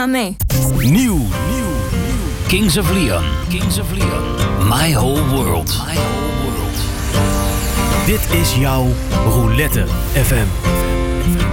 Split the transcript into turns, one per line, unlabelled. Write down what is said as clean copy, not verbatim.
nee.
Nieuw. Kings of Leon. My whole world. Dit is jouw Roulette FM.